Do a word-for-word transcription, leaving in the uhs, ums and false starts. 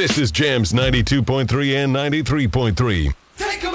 This is Jams ninety-two point three and ninety-three point three. Take